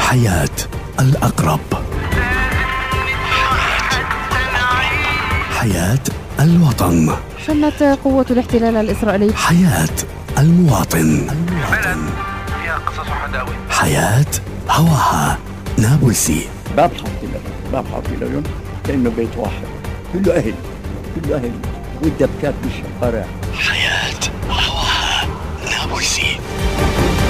حياة الأقرب، حياة الوطن، شنت قوة الاحتلال الإسرائيلي حياة المواطن، فيها قصص وحداوي، حياة هواها نابلسي. باب حاطي له كأنه بيت واحد، كله أهل والدبكات بالشوارع. حياة هواها نابلسي.